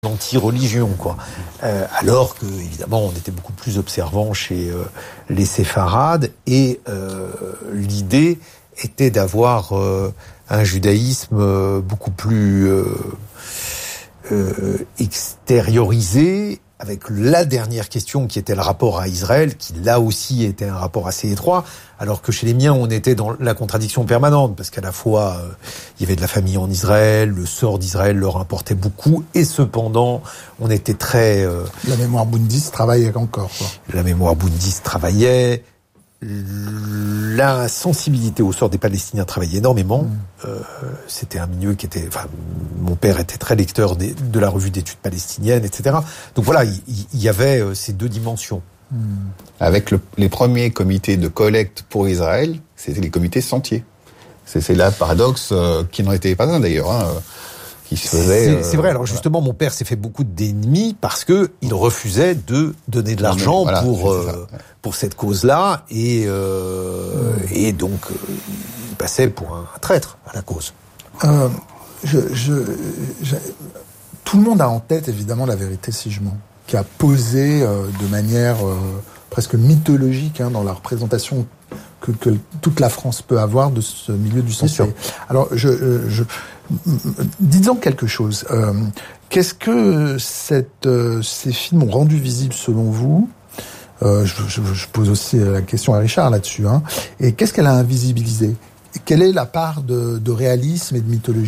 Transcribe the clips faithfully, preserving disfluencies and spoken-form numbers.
anti-religion, quoi. Euh, alors que, évidemment, on était beaucoup plus observant chez euh, les séfarades, et euh, l'idée était d'avoir euh, un judaïsme euh, beaucoup plus euh, euh, extériorisé, avec la dernière question qui était le rapport à Israël, qui là aussi était un rapport assez étroit, alors que chez les miens, on était dans la contradiction permanente, parce qu'à la fois, euh, il y avait de la famille en Israël, le sort d'Israël leur importait beaucoup, et cependant, on était très... Euh, la mémoire bundiste travaillait encore, quoi. La mémoire bundiste travaillait, la sensibilité au sort des Palestiniens travaillait énormément. Mmh. Euh, c'était un milieu qui était... Enfin, mon père était très lecteur des, de la revue d'études palestiniennes, et cetera. Donc voilà, il, il y avait euh, ces deux dimensions. Mmh. Avec le, les premiers comités de collecte pour Israël, c'était les comités sentiers. C'est, c'est là le paradoxe, euh, qui n'en était pas un d'ailleurs, hein, qui se faisait... C'est, euh, c'est vrai, alors justement, voilà. Mon père s'est fait beaucoup d'ennemis parce que il refusait de donner de l'argent voilà, pour euh, pour cette cause-là, et euh, mmh. et donc euh, il passait pour un traître à la cause. Euh, je, je, je, tout le monde a en tête évidemment La Vérité si je mens, qui a posé euh, de manière euh, presque mythologique hein, dans la représentation que, que toute la France peut avoir de ce milieu du sentier. Alors, je, je, dites-en quelque chose. Euh, qu'est-ce que cette, euh, ces films ont rendu visible selon vous ? euh, je, je, je pose aussi la question à Richard là-dessus. Hein. Et qu'est-ce qu'elle a invisibilisé ? Quelle est la part de, de réalisme et de mythologie ?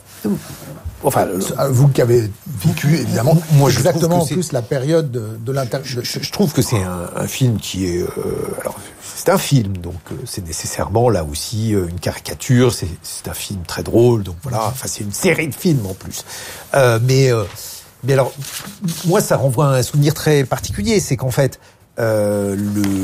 Enfin, vous qui avez vécu évidemment moi, exactement en plus la période de, de l'inter. Je, je, je trouve que c'est un, un film qui est. Euh, alors, c'est un film, donc euh, c'est nécessairement là aussi euh, une caricature. C'est, c'est un film très drôle, donc voilà. Enfin, c'est une série de films en plus. Euh, mais, euh, mais alors, moi, ça renvoie à un souvenir très particulier. C'est qu'en fait, euh,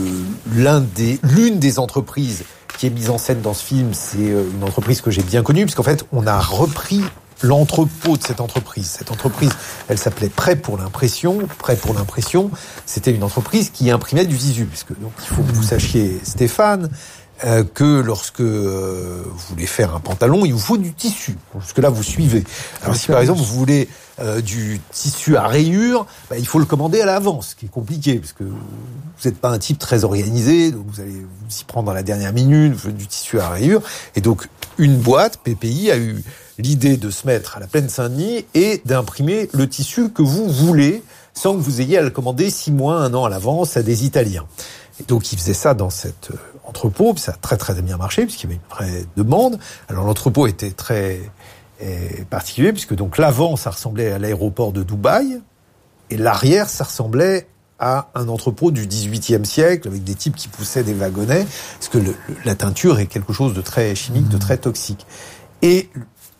le, l'un des, l'une des entreprises qui est mise en scène dans ce film, c'est une entreprise que j'ai bien connue, puisqu'en fait, on a repris l'entrepôt de cette entreprise. Cette entreprise, elle s'appelait Prêt pour l'impression. Prêt pour l'impression, c'était une entreprise qui imprimait du tissu. Puisque, donc, il faut que vous sachiez, Stéphane, euh, que lorsque euh, vous voulez faire un pantalon, il vous faut du tissu. Jusque-là, vous suivez. Alors, si par exemple, vous voulez euh, du tissu à rayures, bah, il faut le commander à l'avance, ce qui est compliqué, parce que vous n'êtes pas un type très organisé, donc vous allez vous y prendre à la dernière minute, vous faites du tissu à rayures. Et donc, une boîte, P P I, a eu l'idée de se mettre à la Plaine Saint-Denis et d'imprimer le tissu que vous voulez, sans que vous ayez à le commander six mois, un an à l'avance à des Italiens. Et donc, ils faisaient ça dans cet entrepôt, puis ça a très très bien marché, puisqu'il y avait une vraie demande. Alors, l'entrepôt était très eh, particulier, puisque donc l'avant, ça ressemblait à l'aéroport de Dubaï, et l'arrière, ça ressemblait à un entrepôt du dix-huitième siècle, avec des types qui poussaient des wagonnets, parce que le, la teinture est quelque chose de très chimique, de très toxique. Et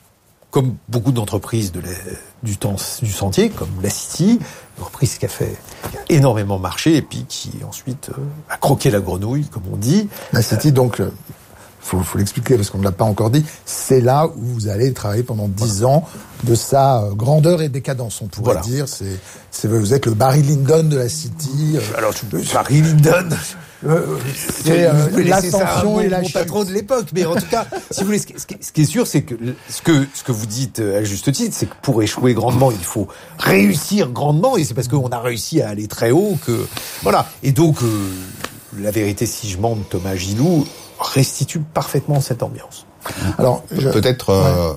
comme beaucoup d'entreprises de la, du temps du sentier, comme la City, une entreprise qui a fait qui a énormément marché et puis qui ensuite euh, a croqué la grenouille, comme on dit. La City, donc, euh, faut, faut l'expliquer parce qu'on ne l'a pas encore dit. C'est là où vous allez travailler pendant dix voilà. ans de sa euh, grandeur et décadence, on pourrait voilà. dire. C'est, c'est, vous êtes le Barry Lyndon de la City. Euh, Alors, tu peux Barry Lyndon. Euh, c'est euh, l'ascension et la chute. Mon patron de l'époque, mais en tout cas, si vous voulez, ce qui, ce qui est sûr, c'est que ce que ce que vous dites à juste titre, c'est que pour échouer grandement, il faut réussir grandement, et c'est parce qu'on a réussi à aller très haut que voilà. Et donc, euh, La Vérité si je mens de Thomas Gilou restitue parfaitement cette ambiance. Alors, je... peut-être. Euh... Ouais.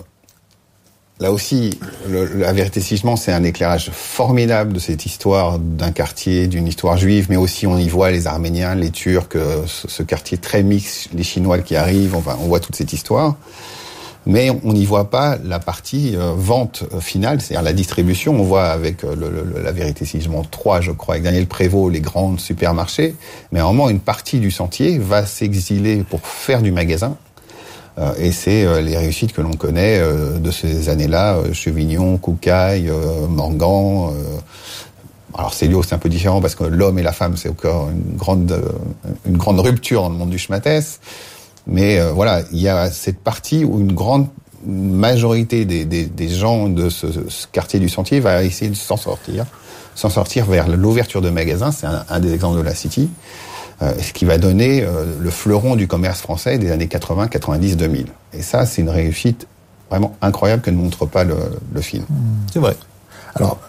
Là aussi, le, La Vérité si je mens, c'est un éclairage formidable de cette histoire d'un quartier, d'une histoire juive, mais aussi on y voit les Arméniens, les Turcs, ce, ce quartier très mixte, les Chinois qui arrivent, enfin, on voit toute cette histoire. Mais on n'y voit pas la partie euh, vente finale, c'est-à-dire la distribution. On voit avec euh, le, le, La Vérité si je mens trois, je crois, avec Daniel Prévost, les grands supermarchés. Mais à un moment, une partie du sentier va s'exiler pour faire du magasin. Euh, et c'est euh, les réussites que l'on connaît euh, de ces années-là, euh, Chevignon, Koukaï, euh, Morgan. Euh, alors Célio, c'est un peu différent parce que l'homme et la femme, c'est encore une grande, euh, une grande rupture dans le monde du schmatès. Mais euh, voilà, il y a cette partie où une grande majorité des, des, des gens de ce, ce quartier du Sentier va essayer de s'en sortir, s'en sortir vers l'ouverture de magasins. C'est un, un des exemples de la City. Euh, ce qui va donner euh, le fleuron du commerce français des années quatre-vingts, quatre-vingt-dix, deux mille. Et ça, c'est une réussite vraiment incroyable que ne montre pas le, le film. C'est vrai. Alors,